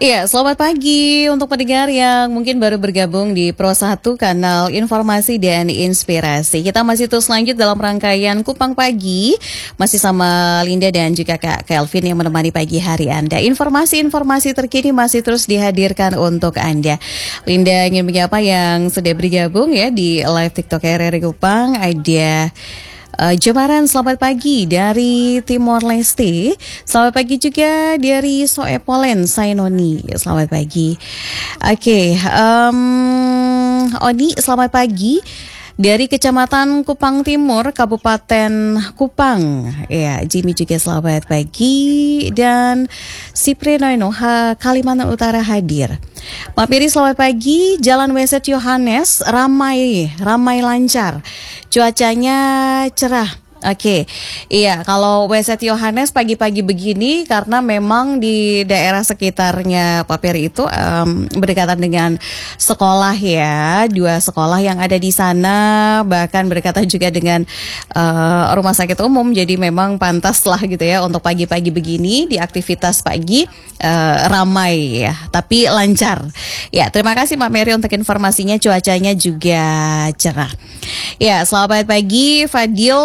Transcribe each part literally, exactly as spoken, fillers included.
Iya, selamat pagi untuk pendengar yang mungkin baru bergabung di Pro satu Kanal Informasi dan Inspirasi. Kita masih terus lanjut dalam rangkaian Kupang Pagi, masih sama Linda dan juga Kak Kelvin yang menemani pagi hari Anda. Informasi-informasi terkini masih terus dihadirkan untuk Anda. Linda ingin menyapa yang sudah bergabung ya di live TikTok R R I Kupang. Ada Uh, Jemaran, selamat pagi dari Timor Leste. Selamat pagi juga dari Soepolen, Sainoni. Selamat pagi. Oke, okay, um, Oni, selamat pagi dari Kecamatan Kupang Timur, Kabupaten Kupang. Ya, Jimmy juga selamat pagi. Dan Sipre Noinoha, Kalimantan Utara hadir. Pak Piri, selamat pagi. Jalan W S Yohanes ramai, ramai lancar. Cuacanya cerah. Oke, iya kalau W S Yohanes pagi-pagi begini karena memang di daerah sekitarnya Pak Peri itu um, berdekatan dengan sekolah ya, dua sekolah yang ada di sana, bahkan berdekatan juga dengan uh, rumah sakit umum, jadi memang pantas lah gitu ya untuk pagi-pagi begini di aktivitas pagi uh, ramai ya, tapi lancar. Ya, terima kasih Pak Peri untuk informasinya, cuacanya juga cerah. Ya, selamat pagi Fadil.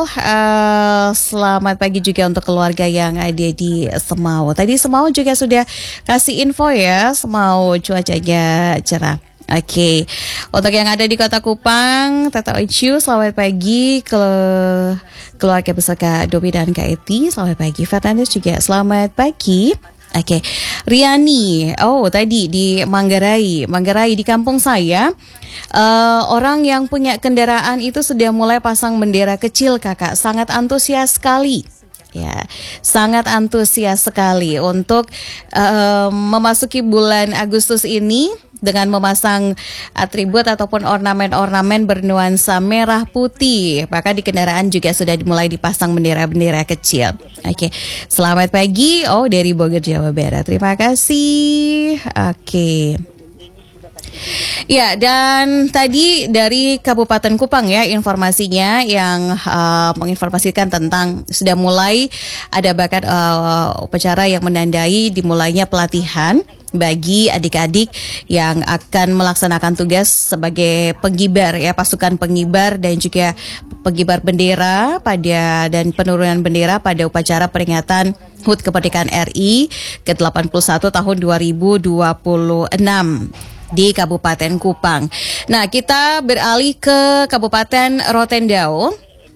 Uh, selamat pagi juga untuk keluarga yang ada di Semau. Tadi Semau juga sudah kasih info ya, Semau cuacanya cerah. Oke, okay. Untuk yang ada di Kota Kupang, Tata Oicu, selamat pagi ke keluarga besar Kak Dobi dan Kak Eti. Selamat pagi. Fernandes juga selamat pagi. Oke, okay. Riani, oh tadi di Manggarai, Manggarai di kampung saya, uh, orang yang punya kendaraan itu sudah mulai pasang bendera kecil kakak, sangat antusias sekali. Ya, sangat antusias sekali untuk uh, memasuki bulan Agustus ini dengan memasang atribut ataupun ornamen-ornamen bernuansa merah putih. Bahkan di kendaraan juga sudah dimulai dipasang bendera-bendera kecil. Oke, selamat pagi. Oh, dari Bogor, Jawa Barat. Terima kasih. Oke. Ya, dan tadi dari Kabupaten Kupang ya informasinya yang uh, menginformasikan tentang sudah mulai ada bahkan uh, upacara yang menandai dimulainya pelatihan bagi adik-adik yang akan melaksanakan tugas sebagai pengibar ya, pasukan pengibar dan juga pengibar bendera pada dan penurunan bendera pada upacara peringatan H U T Kemerdekaan R I ke delapan puluh satu tahun dua ribu dua puluh enam di Kabupaten Kupang. Nah, kita beralih ke Kabupaten Rotendao.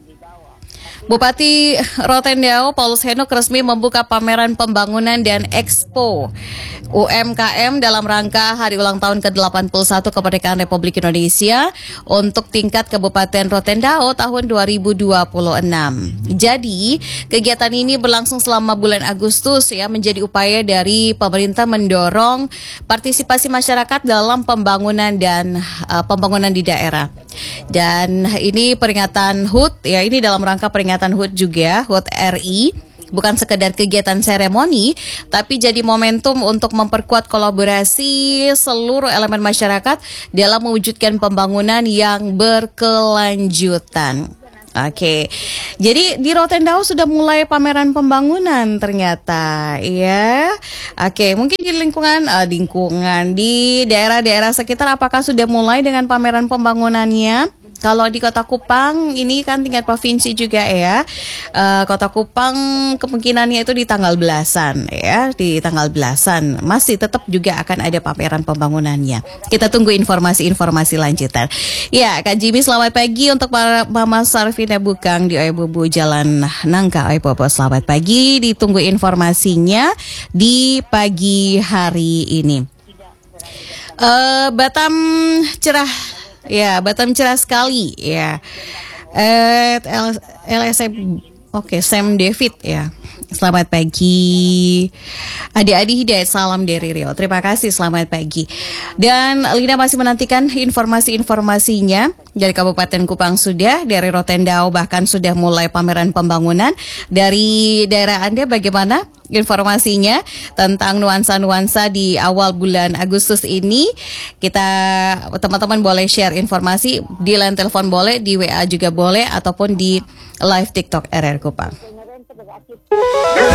Bupati Rotendao Paulus Henok resmi membuka pameran pembangunan dan Expo U M K M dalam rangka hari ulang tahun ke delapan puluh satu Kemerdekaan Republik Indonesia untuk tingkat Kabupaten Rotendao tahun dua ribu dua puluh enam. Jadi, kegiatan ini berlangsung selama bulan Agustus ya, menjadi upaya dari pemerintah mendorong partisipasi masyarakat dalam pembangunan dan uh, pembangunan di daerah. Dan ini peringatan H U T ya, ini dalam rangka peringatan H U T juga, H U T R I. Bukan sekedar kegiatan seremoni, tapi jadi momentum untuk memperkuat kolaborasi seluruh elemen masyarakat dalam mewujudkan pembangunan yang berkelanjutan. Oke, jadi di Rotendao sudah mulai pameran pembangunan ternyata, ya. Oke, mungkin di lingkungan, uh, lingkungan di daerah-daerah sekitar, apakah sudah mulai dengan pameran pembangunannya? Kalau di Kota Kupang ini kan tingkat provinsi juga ya. Uh, Kota Kupang kemungkinannya itu di tanggal belasan ya, di tanggal belasan masih tetap juga akan ada pameran pembangunannya. Kita tunggu informasi-informasi lanjutan. Ya, Kak Jimmy selamat pagi untuk para Mama Sarvina Bukang di Oebubu Jalan Nangka Oebobo. Selamat pagi, ditunggu informasinya di pagi hari ini. Uh, Batam cerah. Ya, Batam cerah sekali ya. Eh, L S M, oke, Sam David ya. Selamat pagi. Adik-adik Hidayat, salam dari Rio. Terima kasih, selamat pagi. Dan Lina masih menantikan informasi-informasinya dari Kabupaten Kupang sudah, dari Rotendao bahkan sudah mulai pameran pembangunan. Dari daerah Anda bagaimana informasinya tentang nuansa-nuansa di awal bulan Agustus ini? Kita, teman-teman boleh share informasi di line telepon boleh, di W A juga boleh, ataupun di live TikTok R R Kupang.